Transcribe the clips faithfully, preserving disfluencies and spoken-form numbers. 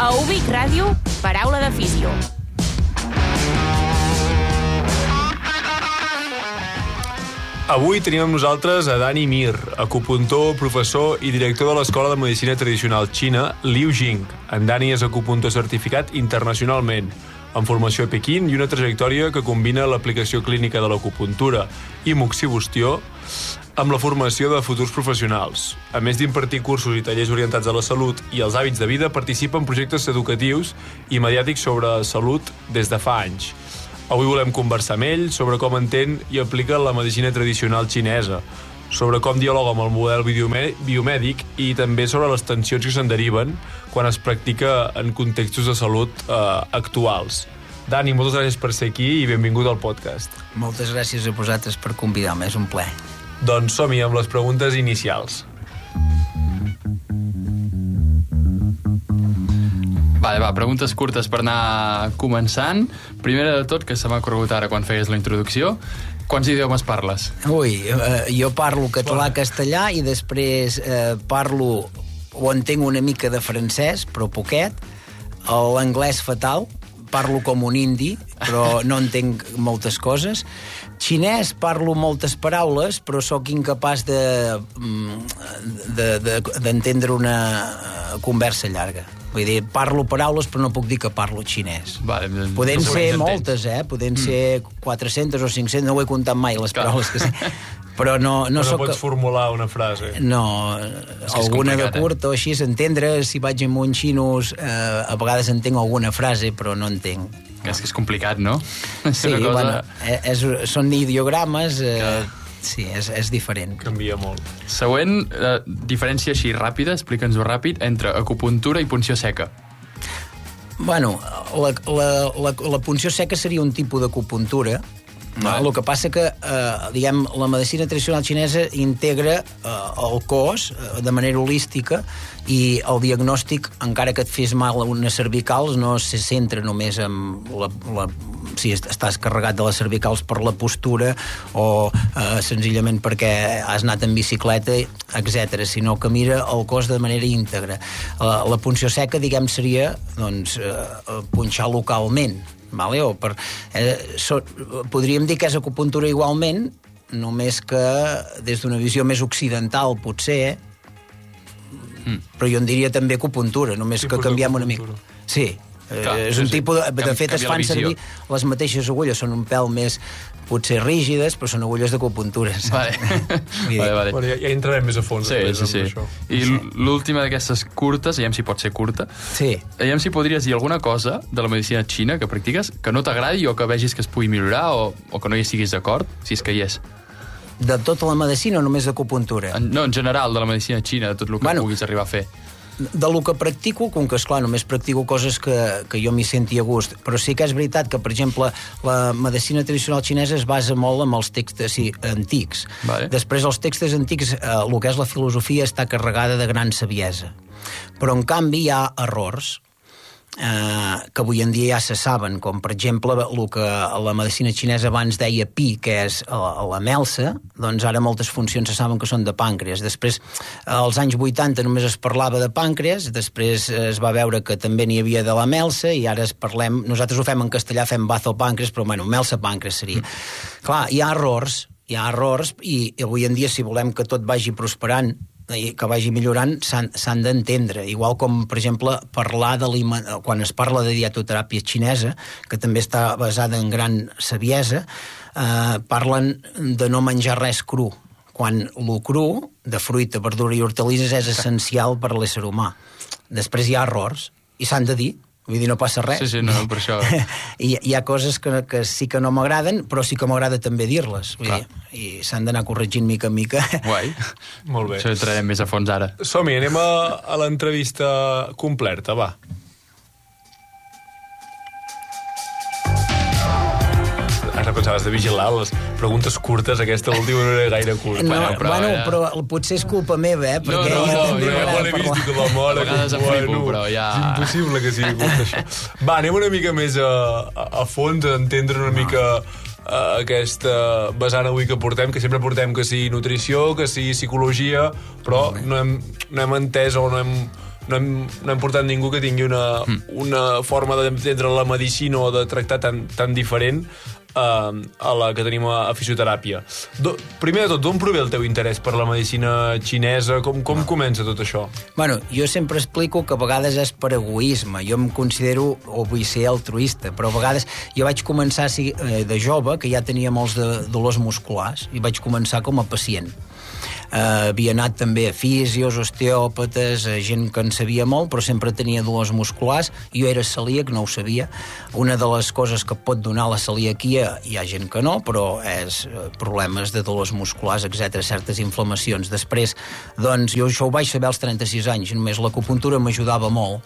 A Ubic Ràdio, paraula de fisio. Avui tenim amb nosaltres a Dani Mir, acupuntor, professor i director de l'Escola de Medicina Tradicional Xina Liu Jing. En Dani és acupuntor certificat internacionalment, amb formació a Pequín i una trajectòria que combina l'aplicació clínica de l'acupuntura i moxibustió amb la formació de futurs professionals. A més d'impartir cursos i tallers orientats a la salut i els hàbits de vida, participa en projectes educatius i mediàtics sobre salut des de fa anys. Avui volem conversar amb ell sobre com entén i aplica la medicina tradicional xinesa, sobre com dialoga amb el model biomèdic i també sobre les tensions que se'n deriven quan es practica en contextos de salut eh, actuals. Dani, moltes gràcies per ser aquí i benvingut al podcast. Moltes gràcies a vosaltres per convidar-me, és un plaer. Doncs som-hi amb les preguntes inicials. Vale, va, preguntes curtes per anar començant. Primera de tot, que se m'ha corregut ara quan feies la introducció, quants idiomes parles? Ui, eh, jo parlo català-castellà i després eh, parlo o entenc una mica de francès, però poquet, l'anglès fatal, parlo com un indi, però no entenc moltes coses. Xinès parlo moltes paraules, però sóc incapaç de, de, de, d'entendre una conversa llarga. Vull dir, parlo paraules, però no puc dir que parlo xinès. Vale, Poden no ser moltes, eh? Poden mm. ser quatre-centes o cinc-centes, no ho he comptat mai, les Clar. paraules que sé. Però no, no, no soc... pots formular una frase. No, alguna de curta eh? o així, entendre, si vaig amb un xinos, eh, a vegades entenc alguna frase, però no entenc. És que és complicat, no? Sí, cosa... bueno, és, són ideogrames... Eh, Sí, és, és diferent. Canvia molt. Següent, eh, diferència així ràpida, explica'ns-ho ràpid, entre acupuntura i punció seca. Bueno, la, la, la, la punció seca seria un tipus d'acupuntura. No? El que passa que, eh, diguem, la medicina tradicional xinesa integra eh, el cos eh, de manera holística i el diagnòstic, encara que et fes mal a unes cervicals, no se centra només en la, la, si estàs carregat de les cervicals per la postura o eh, senzillament perquè has anat en bicicleta, etcètera, sinó que mira el cos de manera íntegra. La, la punció seca, diguem, seria doncs, eh, punxar localment. Vale? O per, eh, so, podríem dir que és acupuntura igualment, només que des d'una visió més occidental, potser, mm. però jo en diria també acupuntura, només tipus que canviem una mica. Sí, Clar, és un sí, tipus de, de fet es fan visió. servir les mateixes agulles, són un pèl més potser rígides, però són agulles d'acupuntura. Vale. vale, vale. Bueno, ja, ja entrarem més a fons. Sí, sí, sí. Això. I l'última d'aquestes curtes, aviam si pot ser curta, sí. aviam si podries dir alguna cosa de la medicina xina que practiques que no t'agradi o que vegis que es pugui millorar o, o que no hi estiguis d'acord, si és que hi és. De tota la medicina o només d'acupuntura? No, en general, de la medicina xina, de tot el que bueno, puguis arribar a fer. De lo que practico, com que, esclar, només practico coses que, que jo m'hi senti a gust, però sí que és veritat que, per exemple, la medicina tradicional xinesa es basa molt en els textos sí, antics. Vale. Després, els textos antics, eh, el que és la filosofia està carregada de gran saviesa. Però, en canvi, hi ha errors eh, que avui en dia ja se saben, com, per exemple, el que la medicina xinesa abans deia pi, que és la, la melsa, doncs ara moltes funcions se saben que són de pàncreas. Després, als anys vuitanta només es parlava de pàncreas, després es va veure que també n'hi havia de la melsa, i ara es parlem, nosaltres ho fem en castellà, fem bazo-pàncreas, però bueno, melsa-pàncreas seria. Mm. Clar, hi ha errors, hi ha errors, i avui en dia, si volem que tot vagi prosperant, que vagi millorant, s'han d'entendre. Igual com, per exemple, parlar de quan es parla de dietoteràpia xinesa, que també està basada en gran saviesa, eh, parlen de no menjar res cru, quan lo cru, de fruita, verdura i hortalisses, és essencial per a l'ésser humà. Després hi ha errors, i s'han de dir. Vull dir, no passa res. Sí, sí, no, per això. I hi ha coses que, que sí que no m'agraden, però sí que m'agrada també dir-les. Vull dir, i s'han d'anar corregint mica en mica. Guai. Molt bé. Això ho entrarem més a fons ara. Som-hi, anem a, a l'entrevista completa, va. Ara pensaves de vigilar les preguntes curtes, aquesta última no era gaire curta. No, bueno, però, bueno, era... però potser és culpa meva, eh? No, no, no, no, ja me l'he vist que la mort... A vegades em flipo, però ja... És impossible que sigui curta, això. Va, anem una mica més a, a, a fons, a entendre una no. mica uh, aquesta vessant avui que portem, que sempre portem que sigui nutrició, que sigui psicologia, però no hem, no hem entès o no hem no hem, no hem portat ningú que tingui una, mm. una forma d'entendre la medicina o de tractar tan, tan diferent Uh, a la que tenim a, a fisioteràpia. Do, primer de tot, d'on prové el teu interès per la medicina xinesa? Com, com no. comença tot això? Bueno, jo sempre explico que a vegades és per egoisme. Jo em considero, o vull ser altruista, però a vegades jo vaig començar de jove, que ja tenia molts de dolors musculars, i vaig començar com a pacient. Uh, havia anat també a fisios, osteòpates, a gent que en sabia molt, però sempre tenia dolors musculars. Jo era celíac, no ho sabia. Una de les coses que pot donar la celiaquia, hi ha gent que no, però és problemes de dolors musculars, etcètera, certes inflamacions. Després, doncs, jo això ho vaig saber als trenta-sis anys, només l'acupuntura m'ajudava molt.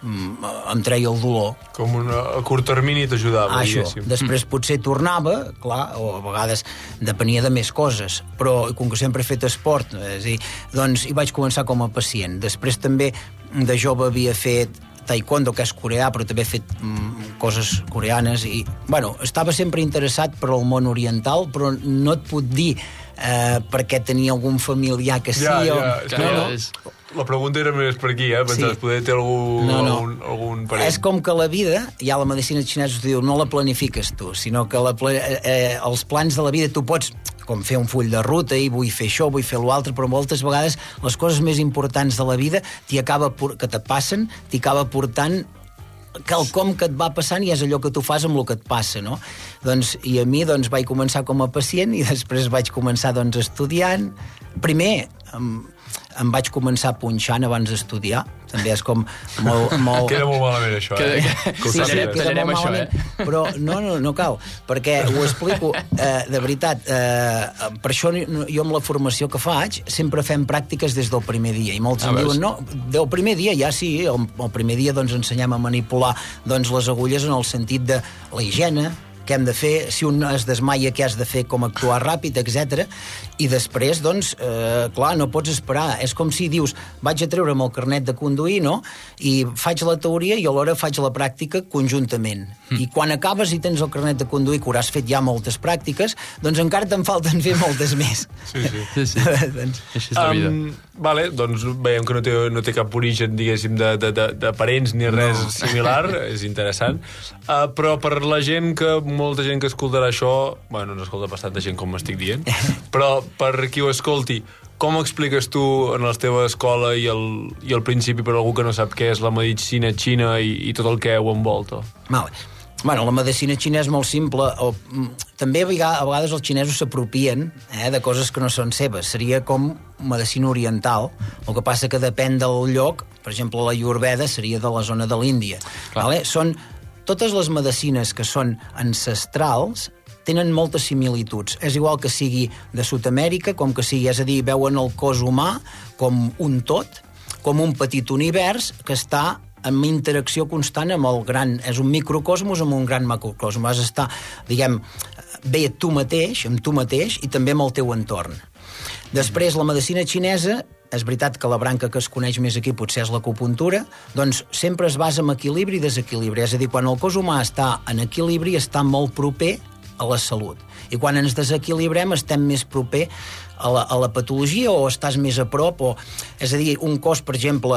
Em treia el dolor. Com una, a curt termini t'ajudava, ah, diguéssim. Això. Després potser tornava, clar, o a vegades depenia de més coses, però com que sempre he fet esport, és a dir, doncs hi vaig començar com a pacient. Després també de jove havia fet taekwondo, que és coreà, però també he fet mm, coses coreanes i, bueno, estava sempre interessat per al món oriental, però no et puc dir eh, perquè tenia algun familiar que sí ja, o... Ja, no, ja, no. és... La pregunta era més per aquí, eh? Pensaves, sí. Poder ter algú, no, no. Algun, algun parent. És com que la vida, ja la medicina xinesa es diu, no la planifiques tu, sinó que la, eh, els plans de la vida tu pots com fer un full de ruta i vull fer això, vull fer l'altre, però moltes vegades les coses més importants de la vida t'hi acaba, que te passen, t'hi acaba portant quelcom que et va passant i és allò que tu fas amb el que et passa, no? Doncs, i a mi doncs, vaig començar com a pacient i després vaig començar doncs, estudiant. Primer, amb, em vaig començar punxant abans d'estudiar. També és com molt... molt... Queda molt malament, això, eh? Que, que sí, sí, queda molt malament. Això, eh? Però no, no, no cal, perquè ho explico, eh, de veritat, eh, per això jo amb la formació que faig sempre fem pràctiques des del primer dia, i molts ah, em diuen, no, del primer dia ja sí, el, el primer dia doncs ensenyem a manipular doncs, les agulles en el sentit de la higiene, què hem de fer, si un es desmaia, què has de fer, com actuar ràpid, etcètera. I després, doncs, eh, clar, no pots esperar. És com si dius, vaig a treure'm el carnet de conduir, no?, i faig la teoria i alhora faig la pràctica conjuntament. Mm. I quan acabes i tens el carnet de conduir, que hauràs fet ja moltes pràctiques, doncs encara te'n falten fer moltes més. Sí, sí. sí, sí. doncs... Així és la vida. Um, vale, doncs veiem que no té, no té cap origen, diguéssim, de, de, de, de parents ni res no. similar. És interessant. Uh, però per la gent que molta gent que escoltarà això, bueno, no escolta bastanta gent com m'estic dient, però per qui ho escolti, com expliques tu en la teva escola i el, i al principi per algú que no sap què és la medicina xina i, i tot el que ho envolta? Vale. Bueno, la medicina xina és molt simple. O, també a vegades els xinesos s'apropien eh, de coses que no són seves. Seria com medicina oriental, el que passa que depèn del lloc. Per exemple, la Ayurveda seria de la zona de l'Índia. Vale? Són totes les medicines que són ancestrals tenen moltes similituds. És igual que sigui de Sud-amèrica, com que sigui, és a dir, veuen el cos humà com un tot, com un petit univers que està en interacció constant amb el gran... És un microcosmos amb un gran macrocosmos. Has d'estar, diguem, bé tu mateix, amb tu mateix, i també amb el teu entorn. Després, la medicina xinesa, és veritat que la branca que es coneix més aquí potser és l'acupuntura, doncs sempre es basa en equilibri i desequilibri. És a dir, quan el cos humà està en equilibri, està molt proper a la salut. I quan ens desequilibrem estem més proper a la, a la patologia o estàs més a prop. O, és a dir, un cos, per exemple,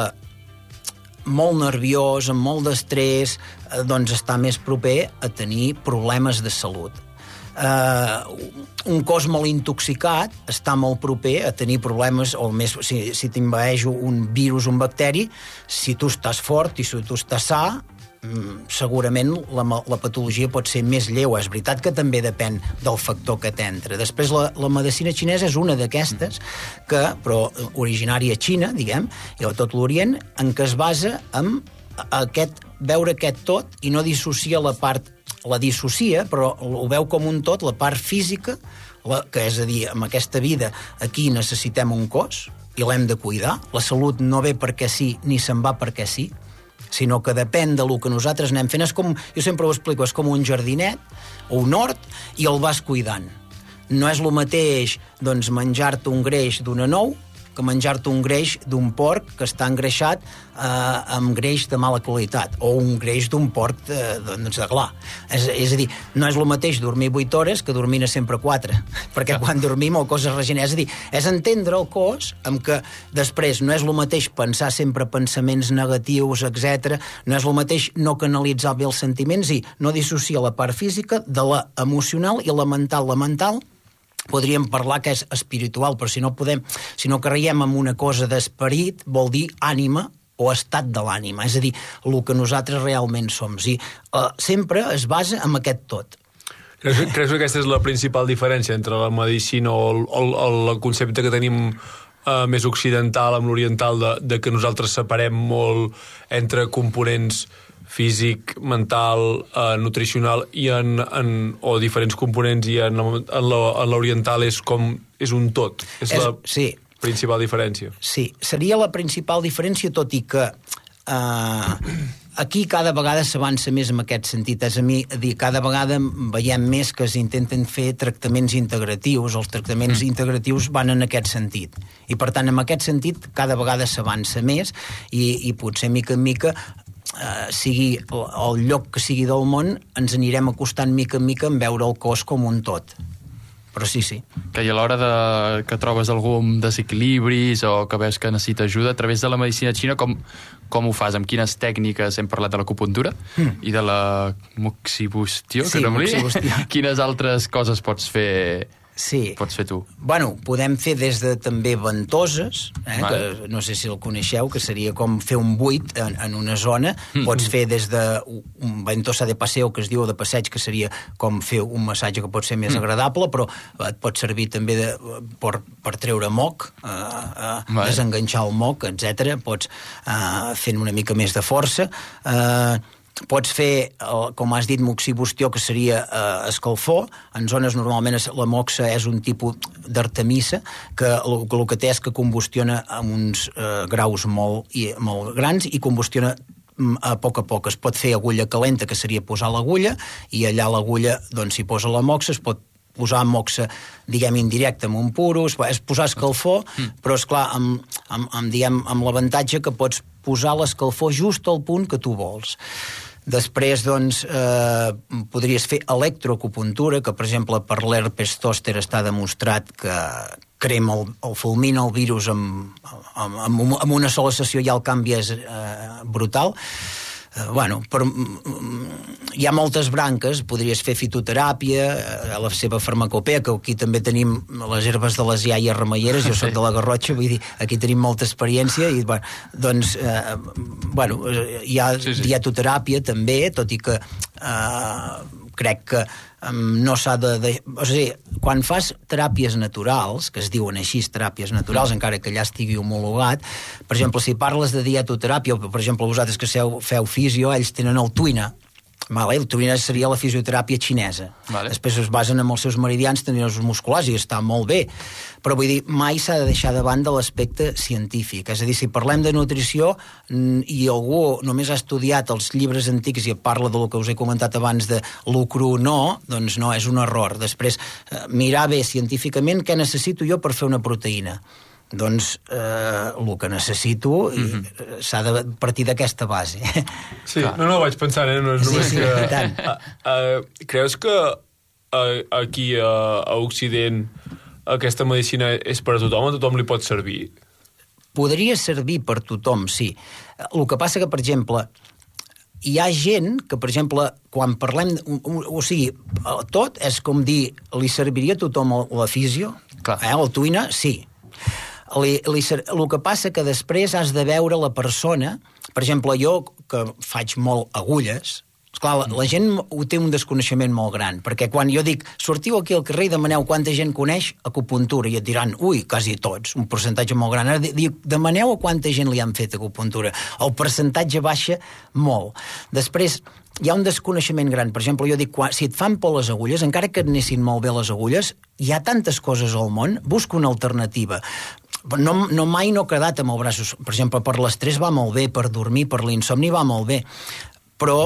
molt nerviós, amb molt d'estrès, eh, doncs està més proper a tenir problemes de salut. Uh, un cos molt intoxicat està molt proper a tenir problemes, o més, si, si t'invaeix un virus, un bacteri, si tu estàs fort i si tu estàs sa, segurament la, la patologia pot ser més lleu. És veritat que també depèn del factor que t'entra. Després la, la medicina xinesa és una d'aquestes que, però originària a Xina, diguem, i a tot l'Orient, en què es basa en aquest, veure aquest tot i no dissocia la part, la dissocia, però ho veu com un tot, la part física, la, que és a dir, amb aquesta vida aquí necessitem un cos i l'hem de cuidar. La salut no ve perquè sí, ni se'n va perquè sí, sinó que depèn del que nosaltres anem fent. És com, jo sempre ho explico, és com un jardinet o un hort i el vas cuidant. No és el mateix doncs, menjar-te un greix d'una nou que menjar-te un greix d'un porc que està engreixat eh, amb greix de mala qualitat, o un greix d'un porc de, doncs, de gla. És, és a dir, no és el mateix dormir vuit hores que dormir sempre quatre, perquè quan dormim el cos es regenera. És a dir, és entendre el cos amb que després no és el mateix pensar sempre pensaments negatius, etcètera. No és el mateix no canalitzar bé els sentiments i no dissociar la part física de la emocional i la mental. La mental podríem parlar que és espiritual, però si no podem, si no creiem en una cosa d'esperit, vol dir ànima o estat de l'ànima, és a dir, el que nosaltres realment som. I uh, sempre es basa en aquest tot. Creus, creus que aquesta és la principal diferència entre la medicina o el, el, el, el concepte que tenim uh, més occidental amb l'oriental, de, de que nosaltres separem molt entre components físic, mental, eh, nutricional i en, en, o diferents components, i en, en l'oriental és com és un tot, és, és la sí. principal diferència. Sí, seria la principal diferència, tot i que eh, aquí cada vegada s'avança més en aquest sentit. És a mi, a dir, cada vegada veiem més que s'intenten fer tractaments integratius. Els tractaments mm. integratius van en aquest sentit. I per tant, en aquest sentit, cada vegada s'avança més i, i potser mica en mica Uh, sigui el, el lloc que sigui del món, ens anirem acostant mica en mica en veure el cos com un tot. Però sí, sí. Que i a l'hora de, que trobes algun desequilibris o que veus que necessita ajuda, a través de la medicina xina, com, com ho fas? Amb quines tècniques? Hem parlat de l'acupuntura mm. i de la moxibustió, sí, que no moxibustió. Quines altres coses pots fer... Sí. Pots fer tu? Bueno, podem fer des de també ventoses, eh, vale. que no sé si el coneixeu, que seria com fer un buit en, en una zona. Mm. Pots fer des de un ventosa de paseo, que es diu, de passeig, que seria com fer un massatge que pot ser més mm. agradable, però et pot servir també de, per, per treure moc, eh, eh, vale. desenganxar el moc, etcètera. Pots eh, fent una mica més de força. Eh, Pots fer, com has dit, moxibustió, que seria eh, escalfor. En zones normalment la moxa és un tipus d'artemisa que el, el que té és que combustiona amb uns eh, graus molt, i, molt grans i combustiona a poc a poc. Es pot fer agulla calenta, que seria posar l'agulla, i allà l'agulla, doncs, si posa la moxa, es pot posar moxa, diguem, indirecta amb un puro, és posar escalfor, mm. però, esclar, amb, amb, amb, diguem, amb l'avantatge que pots posar l'escalfor just al punt que tu vols. Després, doncs, eh, podries fer electroacupuntura, que, per exemple, per l'herpes zòster està demostrat que crema, el, el fulmina el virus amb, amb, amb, amb una sola sessió, ja el canvi és eh, brutal. Eh, bueno, per, hi ha moltes branques, podries fer fitoteràpia, eh, la seva farmacopea, que aquí també tenim les herbes de les iaies remeieres, jo soc de la Garrotxa, vull dir, aquí tenim molta experiència, i bueno, doncs, eh, bueno, hi ha sí, sí. dietoteràpia també, tot i que eh, crec que um, no s'ha de, de... O sigui, quan fas teràpies naturals, que es diuen així, teràpies naturals, mm. encara que allà estigui homologat, per exemple, si parles de dietoteràpia, o per exemple, vosaltres que feu, feu fisio, ells tenen el Tuina. Vale, el Tuina seria la fisioteràpia xinesa. Vale. Després es basen en els seus meridians tendinosos musculars i està molt bé. Però vull dir, mai s'ha de deixar de banda l'aspecte científic. És a dir, si parlem de nutrició i algú només ha estudiat els llibres antics i parla del que us he comentat abans de lo cru no, doncs no, és un error. Després, mirar bé científicament què necessito jo per fer una proteïna. Doncs eh, el que necessito i mm-hmm. s'ha de partir d'aquesta base. Sí, no, no, vaig pensant, eh? No és només sí, sí, que... Tant. Uh, uh, creus que uh, aquí uh, a Occident aquesta medicina és per a tothom, a tothom li pot servir? Podria servir per tothom, sí. El que passa que, per exemple, hi ha gent que, per exemple, quan parlem... O, o sigui, tot és com dir, li serviria a tothom la fisio? Clar. Eh? El Tuina, sí. Li, li, el que passa que després has de veure la persona. Per exemple, jo, que faig molt agulles, esclar, la, la gent ho té un desconeixement molt gran, perquè quan jo dic, sortiu aquí al carrer i demaneu quanta gent coneix acupuntura, i et diran, ui, quasi tots, un percentatge molt gran. Ara dic, demaneu a quanta gent li han fet acupuntura. El percentatge baixa molt. Després, hi ha un desconeixement gran. Per exemple, jo dic, quan, si et fan por les agulles, encara que et anessin molt bé les agulles, hi ha tantes coses al món, busca una alternativa. No, no mai no he quedat amb els braços. Per exemple, per l'estrès va molt bé, per dormir, per l'insomni va molt bé. Però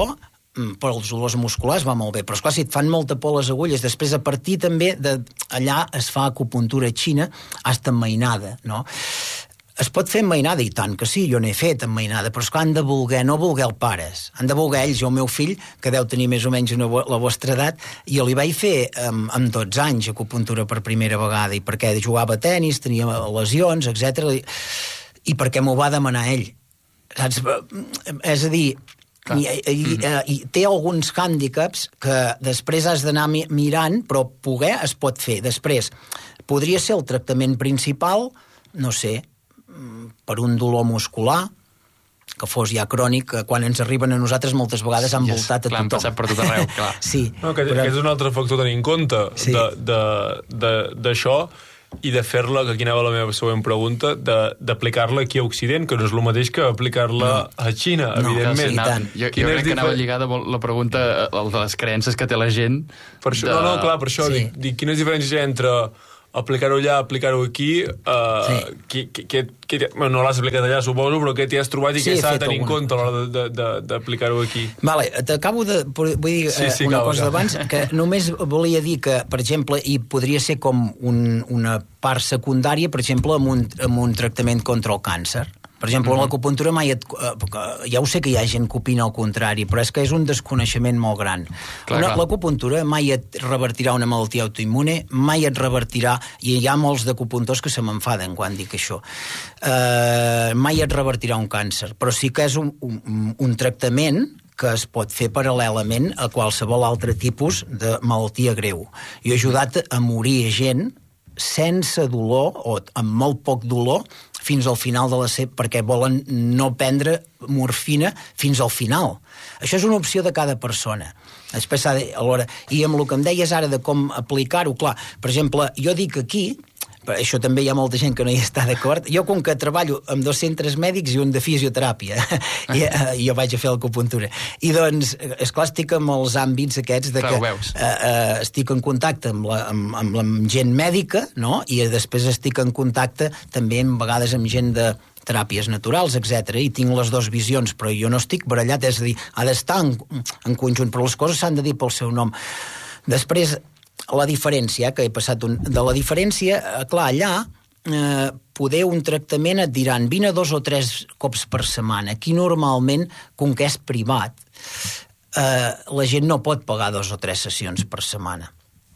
per als dolors musculars va molt bé, però esclar, si et fan molta por les agulles, després a partir també de allà es fa acupuntura xina hasta mainada, no? Es pot fer mainada, i tant que sí, jo n'he fet en mainada, però esclar, han de voler, no voler els pares, han de voler ells. Jo, el meu fill, que deu tenir més o menys una, la vostra edat, jo li vaig fer amb, amb dotze anys acupuntura per primera vegada, i perquè jugava a tenis, tenia lesions, etcètera, i, i perquè m'ho va demanar ell. Saps? És a dir, i, i, i té alguns hàndicaps que després has d'anar mirant, però poder es pot fer. Després, podria ser el tractament principal, no sé, per un dolor muscular, que fos ja crònic, que quan ens arriben a nosaltres moltes vegades han voltat a tothom. Clar, han passat per tot arreu, clar. Sí. No, que, però... que és un altre factor a tenir en compte sí. d'això, i de fer-la, que aquí anava la meva següent pregunta, d'aplicar-la aquí a Occident, que no és el mateix que aplicar-la no. a Xina, no, evidentment. No, sí, jo, jo crec que anava lligada la pregunta a les creences que té la gent. Per això, de... No, no, clar, per això sí. dic, dic, quines diferències hi ha entre aplicar-ho allà, aplicar-ho aquí, uh, sí. que, que, que, que, bueno, no l'has aplicat allà, suposo, però què t'hi has trobat i sí, què s'ha de tenir en compte a l'hora d'aplicar-ho aquí? Vale, t'acabo de... Vull dir sí, sí, una cosa d'abans, que només volia dir que, per exemple, i podria ser com un, una part secundària, per exemple, amb un, amb un tractament contra el càncer. Per exemple, mm-hmm. l'acupuntura mai et... Ja ho sé que hi ha gent que opina al contrari, però és que és un desconeixement molt gran. L'acupuntura mai et revertirà una malaltia autoimmune, mai et revertirà... I hi ha molts d'acupuntors que se m'enfaden quan dic això. Uh, mai et revertirà un càncer, però sí que és un, un, un tractament que es pot fer paral·lelament a qualsevol altre tipus de malaltia greu. Jo he ajudat a morir gent sense dolor, o amb molt poc dolor, fins al final de la seva, perquè volen no prendre morfina fins al final. Això és una opció de cada persona. Després s'ha de, alhora, i amb el que em deies ara de com aplicar-ho, clar, per exemple, jo dic aquí, però això també hi ha molta gent que no hi està d'acord, jo com que treballo amb dos centres mèdics i un de fisioteràpia, i uh, jo vaig a fer l'acupuntura, i doncs, esclar, estic amb els àmbits aquests de que uh, uh, estic en contacte amb la, amb, amb la gent mèdica, no? I després estic en contacte també amb vegades amb gent de teràpies naturals, etcètera, i tinc les dues visions, però jo no estic barallat, és a dir, ha d'estar en, en conjunt, però les coses s'han de dir pel seu nom. Després, la diferència, que he passat un, de la diferència, clar, allà eh, poder un tractament et diran vine dos o tres cops per setmana. Aquí normalment, com que és privat, eh, la gent no pot pagar dos o tres sessions per setmana.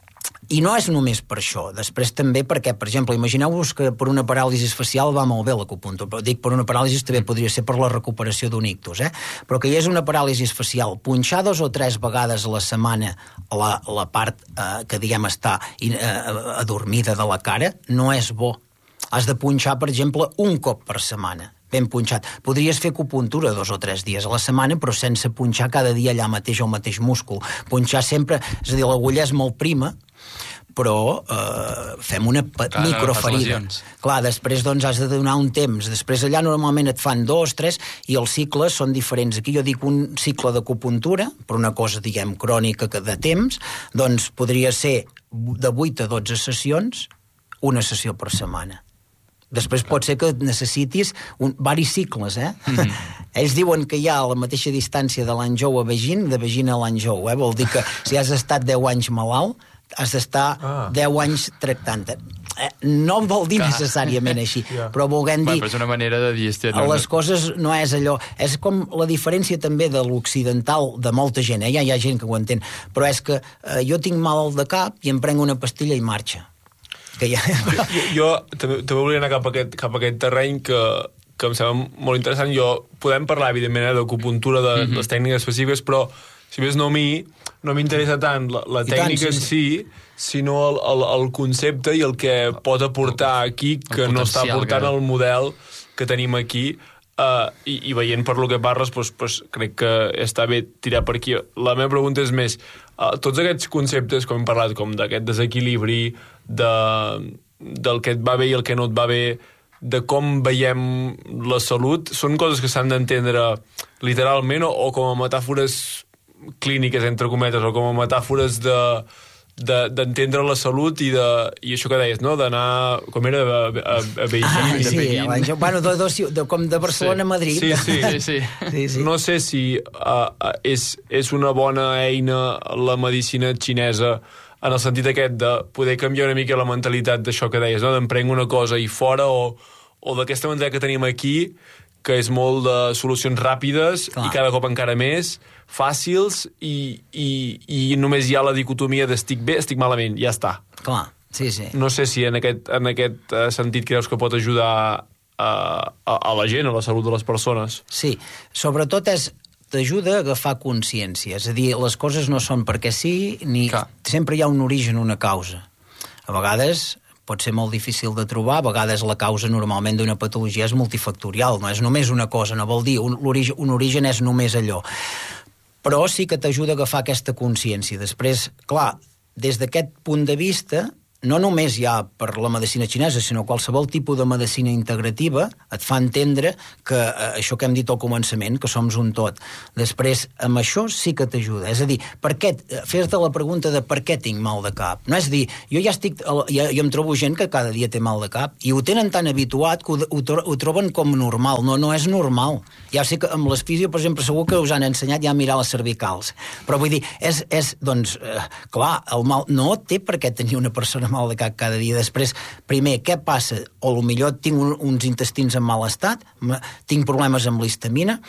I no és només per això, després també perquè, per exemple, imagineu-vos que per una paràlisi facial va molt bé l'acupuntura, però dic per una paràlisi també podria ser per la recuperació d'un ictus, eh? Però que hi és una paràlisi facial, punxar dos o tres vegades a la setmana la, la part eh, que diguem està eh, adormida de la cara no és bo. Has de punxar, per exemple, un cop per setmana, ben punxat. Podries fer acupuntura dos o tres dies a la setmana, però sense punxar cada dia allà mateix el mateix múscul. Punxar sempre, és a dir, l'agulla és molt prima, però eh, fem una Clar, microferida. Clar, després doncs has de donar un temps. Després allà normalment et fan dos, tres, i els cicles són diferents. Aquí jo dic un cicle d'acupuntura, per una cosa, diguem, crònica de temps, doncs podria ser de vuit a dotze sessions, una sessió per setmana. Després pot ser que necessitis un, varis cicles, eh? Mm-hmm. Ells diuen que hi ha a la mateixa distància de l'Anjou a Beijing, de Beijing a l'Anjou, eh? Vol dir que si has estat deu anys malalt, has d'estar ah. deu anys tractant-te. Eh, no vol dir Clar. necessàriament així, yeah. però volguem dir... Bueno, és una manera de dir... Hòstia, no, les coses no és allò... És com la diferència també de l'occidental de molta gent, eh? Ja hi ha gent que ho entén, però és que eh, jo tinc mal de cap i em prenc una pastilla i marxa. Que ja... jo, jo també, també volia anar cap a aquest, cap a aquest terreny que, que em sembla molt interessant. Jo podem parlar, evidentment, eh, d'acupuntura, de mm-hmm. les tècniques específiques, però si més no a mi no m'interessa tant la, la tècnica tant, sí, en si, sinó el, el, el concepte i el que pot aportar aquí, que no està aportant que... el model que tenim aquí. Uh, i, i veient per lo que parles, doncs, doncs, crec que està bé tirar per aquí. La meva pregunta és més, uh, tots aquests conceptes, com hem parlat, com d'aquest desequilibri, de, del que et va bé i el que no et va bé, de com veiem la salut, són coses que s'han d'entendre literalment o, o com a metàfores clíniques, entre cometes, o com a metàfores de, d'entendre la salut i, de, i això que deies, no? D'anar, com era, a, a, a Beijing. Ah, de sí, Pequín. l'any, bueno, de, de, de, com de Barcelona sí. a Madrid. Sí, sí. Sí, sí. sí, sí. No sé si uh, és, és una bona eina la medicina xinesa en el sentit aquest de poder canviar una mica la mentalitat d'això que deies, no? D'emprenc una cosa i fora, o, o d'aquesta mentalitat que tenim aquí, que és molt de solucions ràpides, clar, i cada cop encara més fàcils, i, i, i només hi ha la dicotomia d'estic bé, estic malament, ja està. Clar, sí, sí. No sé si en aquest, en aquest sentit creus que pot ajudar a, a, a la gent, a la salut de les persones. Sí, sobretot és t'ajuda a agafar consciència, és a dir, les coses no són perquè sí, ni clar, sempre hi ha un origen, una causa. A vegades pot ser molt difícil de trobar, a vegades la causa normalment d'una patologia és multifactorial, no és només una cosa, no vol dir un origen, un origen és només allò. Però sí que t'ajuda a agafar aquesta consciència. Després, clar, des d'aquest punt de vista, no només ja per la medicina xinesa, sinó qualsevol tipus de medicina integrativa et fa entendre que eh, això que hem dit al començament, que som un tot. Després, amb això sí que t'ajuda. És a dir, per què, fer-te la pregunta de per què tinc mal de cap. No és dir, jo ja estic, ja, jo em trobo gent que cada dia té mal de cap i ho tenen tan habituat que ho, ho, ho troben com normal. No, no és normal. Ja sé que amb les fisio, per exemple, segur que us han ensenyat ja a mirar les cervicals. Però vull dir, és, és doncs, eh, clar, el mal no té per què tenir una persona mal de cap cada dia. Després, primer, què passa? O potser tinc un, uns intestins en mal estat, tinc problemes amb l'histamina,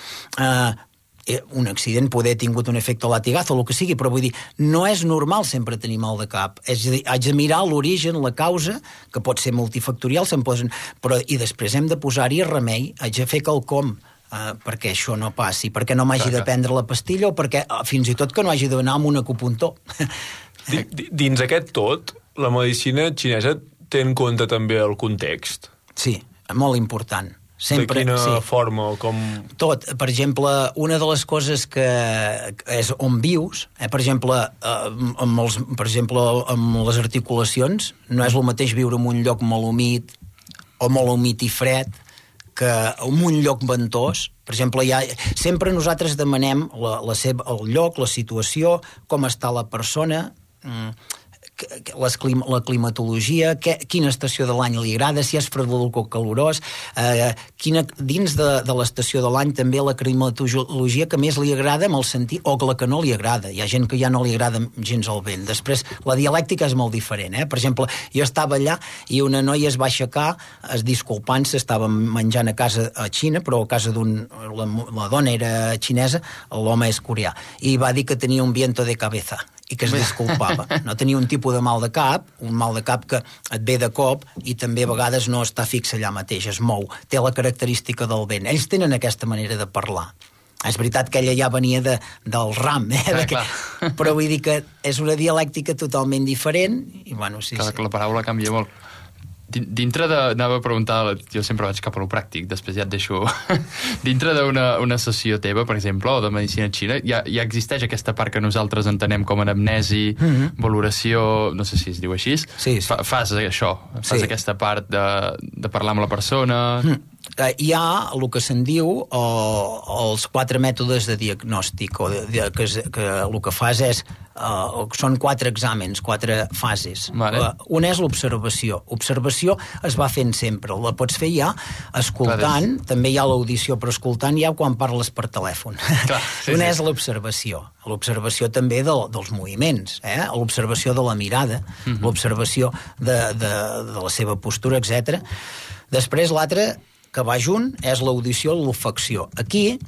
eh, un accident, poder ha tingut un efecte latigazo, o el que sigui, però vull dir, no és normal sempre tenir mal de cap. És a dir, haig de mirar l'origen, la causa, que pot ser multifactorial, se'n posen, però, i després hem de posar-hi remei, haig de fer quelcom, Uh, perquè això no passi, perquè no m'hagi de prendre la pastilla o perquè uh, fins i tot que no hagi d'anar amb un acupuntor. Dins aquest tot, la medicina xinesa té en compte també el context? Sí, molt important. Sempre, de quina sí. forma? Com... Tot. Per exemple, una de les coses que és on vius, eh, per exemple, eh, amb els, per exemple, amb les articulacions, no és el mateix viure en un lloc molt humit o molt humit i fred, que en un lloc ventós, per exemple, ja, sempre nosaltres demanem la, la seva, el lloc, la situació, com està la persona, les clim, la climatologia, que, quina estació de l'any li agrada, si és fredolor o calorós, eh, quina, dins de, de l'estació de l'any també la climatologia que més li agrada amb el sentit, o la que no li agrada. Hi ha gent que ja no li agrada gens el vent. Després, la dialèctica és molt diferent. Eh? Per exemple, jo estava allà i una noia es va aixecar, es disculpant-se, estava menjant a casa a Xina, però a casa d'un... La, la dona era xinesa, l'home és coreà, i va dir que tenia un viento de cabeza, i que es disculpava. No tenia un tipus de mal de cap, un mal de cap que et ve de cop i també a vegades no està fix allà mateix, es mou. Té la característica del vent. Ells tenen aquesta manera de parlar. És veritat que ella ja venia de, del ram, eh? Clar, que, clar. però vull dir que és una dialèctica totalment diferent i bueno, sí, clar, sí. que la paraula canvia molt. Dintre de... Anava a preguntar, jo sempre vaig cap a lo pràctic, després ja et deixo... Dintre d'una una sessió teva, per exemple, o de medicina xina, ja, ja existeix aquesta part que nosaltres entenem com anamnesi, mm-hmm. valoració, no sé si es diu així. Sí, sí. Fa, fas això, fas sí. aquesta part de, de parlar amb la persona... Mm. Hi ha el que se'n diu o, els quatre mètodes de diagnòstic, o de, de, que, que el que fas és... Uh, són quatre exàmens, quatre fases. Vale. Uh, una és l'observació. Observació es va fent sempre. La pots fer ja escoltant, Clar, també hi ha l'audició, però escoltant ja quan parles per telèfon. Clar, sí, una sí. és l'observació. L'observació també de, dels moviments, eh? L'observació de la mirada, uh-huh. l'observació de, de, de la seva postura, etcètera. Després l'altre que va junt és l'audició i l'olfacció. Aquí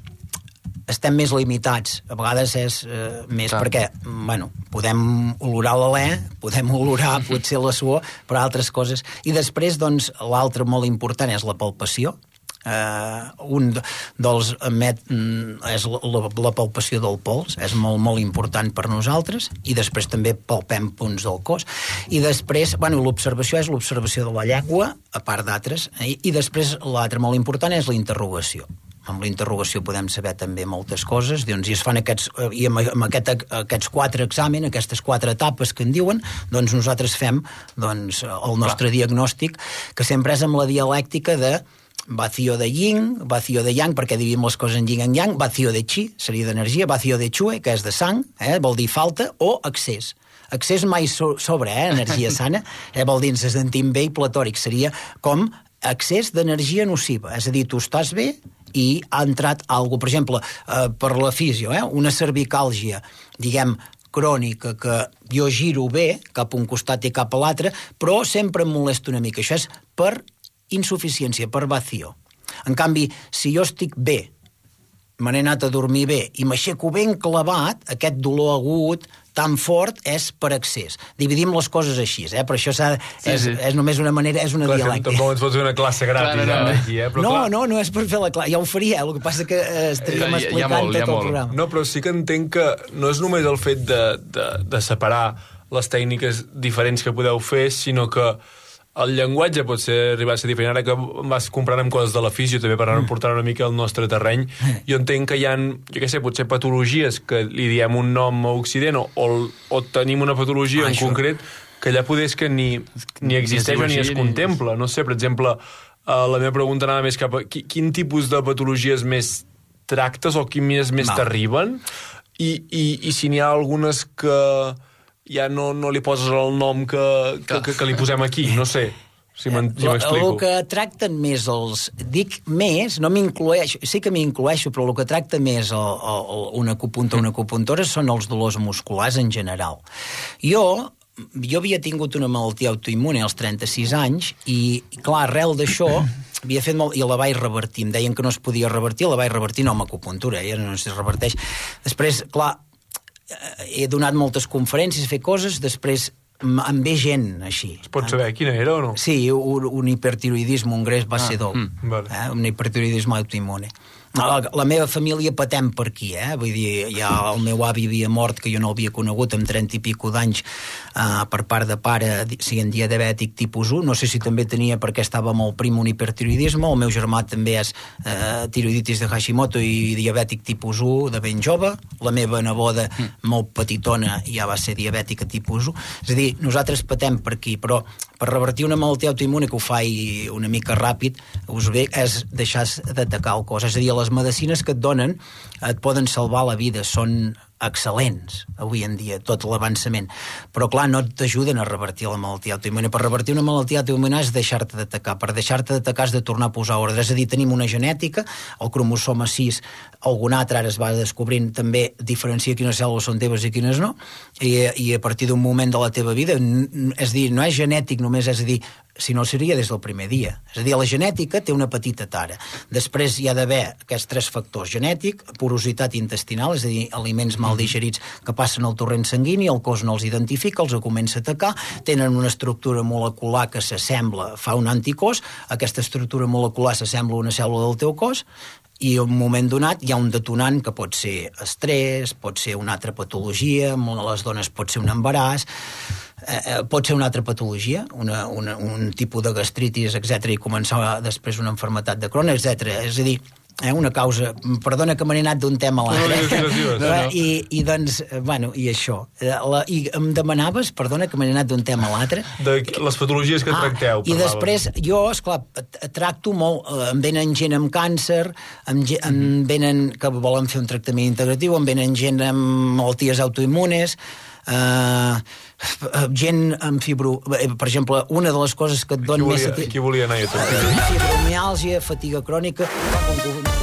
estem més limitats. A vegades és eh, més Clar. perquè, bueno, podem olorar l'alè, podem olorar potser la suor, però altres coses. I després, doncs, l'altre molt important és la palpació. Uh, un dels met, és la, la, la palpació del pols, és molt, molt important per nosaltres, i després també palpem punts del cos, i després, bueno, l'observació és l'observació de la llengua, a part d'altres, i, i després l'altre molt important és la interrogació. Amb la interrogació podem saber també moltes coses, doncs, i es fan aquests, i amb, amb aquest, aquests quatre exàmens, aquestes quatre etapes que en diuen, doncs nosaltres fem doncs, el nostre Clar. diagnòstic, que sempre és amb la dialèctica de vacío de yin, vacío de yang, perquè dividim les coses en yin en yang, vacío de chi, seria d'energia, vacío de chue, que és de sang, eh, vol dir falta, o excés. Excés mai so sobre, eh, energia sana, eh, vol dir ens sentim bé i platòric, seria com excés d'energia nociva, és a dir, tu estàs bé i ha entrat alguna cosa, per exemple, eh, per la fisio, eh, una cervicàlgia, diguem, crònica, que jo giro bé cap a un costat i cap a l'altre, però sempre em molesta una mica. Això és per insuficiència, per vacío. En canvi, si jo estic bé, me n'he anat a dormir bé i m'aixeco ben clavat, aquest dolor agut tan fort és per excés. Dividim les coses així, eh? Per això s'ha de, sí, és, sí. és només una manera, és una clar, dialèctica. Tampoc ens pots fer una classe gratis, clar, no, no. aquí, eh? Però, no, clar, no, no és per fer la classe, ja ho faria, el que passa que eh, estaríem Hi ha- hi ha explicant molt, hi ha tot el molt. programa. No, però sí que entenc que no és només el fet de, de, de separar les tècniques diferents que podeu fer, sinó que el llenguatge pot ser arribar a ser diferent. Ara que vas comprant amb coses de la fisio, també per anar portant una mica al nostre terreny, jo entenc que hi ha, jo què sé, potser patologies que li diem un nom a Occident, o, o, o tenim una patologia Ah, en això. concret que allà poder és que ni, ni existeix diu o ni així, es ni- contempla. No sé, per exemple, uh, la meva pregunta anava més cap a qui, quin tipus de patologies més tractes o quines més Val. t'arriben, i, i, i si n'hi ha algunes que ja no, no li poses el nom que, que, que, que li posem aquí, no sé si m'explico. El que tracten més els... Dic més, no m'inclueixo, sí que m'inclueixo, però el que tracta més el, el, un acupuntor o una acupuntora són els dolors musculars en general. Jo, jo havia tingut una malaltia autoimmune als trenta-sis anys i, clar, arrel d'això havia fet molt, i la vaig revertir. Em deien que no es podia revertir, la vaig revertir no amb acupuntura, ja no es reverteix. Després, clar, he donat moltes conferències, he fet coses, després em ve gent així. Es pot saber quina era o no? Sí, un, un hipertiroidisme, un greix bacedor, mm, vale. eh? Un hipertiroidisme autoimmune. La, la meva família patem per aquí, eh? Vull dir, ja el meu avi havia mort, que jo no l'havia conegut, amb trenta i pico d'anys, eh, per part de pare, siguent diabètic tipus u, no sé si també tenia perquè estava molt prim un hipertiroidisme, el meu germà també és eh, tiroiditis de Hashimoto i diabètic tipus u de ben jove, la meva neboda mm. molt petitona ja va ser diabètica tipus u, és a dir, nosaltres patem per aquí, però per revertir una malaltia autoimmune, que ho faig una mica ràpid, us ve, és deixar d'atacar el cos, és a dir, les medicines que et donen et poden salvar la vida, són excel·lents avui en dia, tot l'avançament, però clar, no t'ajuden a revertir la malaltia autoimmune. Per revertir una malaltia autoimmune és deixar-te d'atacar, per deixar-te d'atacar has de tornar a posar ordre, és a dir, tenim una genètica, el cromosoma sis, algun altre ara es va descobrint, també diferencia quines cèl·lules són teves i quines no, i, i a partir d'un moment de la teva vida, és a dir, no és genètic només, és a dir, si no seria des del primer dia. És a dir, la genètica té una petita tara. Després hi ha d'haver aquests tres factors: genètic, porositat intestinal, és a dir, aliments mal digerits que passen al torrent sanguini, el cos no els identifica, els comença a atacar, tenen una estructura molecular que s'assembla, fa un anticòs, aquesta estructura molecular s'assembla a una cèl·lula del teu cos, i en un moment donat hi ha un detonant que pot ser estrès, pot ser una altra patologia, a les dones pot ser un embaràs, eh, pot ser una altra patologia, una, una, un tipus de gastritis, etcètera, i començar després una malaltia de Crohn, etcètera. És a dir, eh, una causa... Perdona que me n'he anat d'un tema a l'altre. No, no, no, no, no, no. I, I doncs, bueno, i això. La, I em demanaves, perdona que me n'he anat d'un tema a l'altre, De les patologies que Ah, tracteu. i parlava. després jo, esclar, t- tracto molt, eh, em venen gent amb càncer, em, ge- em venen que volen fer un tractament integratiu, em venen gent amb malalties autoimmunes, eh, gent amb fibro... eh, Per exemple, una de les coses que et Qui dona volia, més... qui volia anar a tot? Fibromiàlgia, fatiga crònica...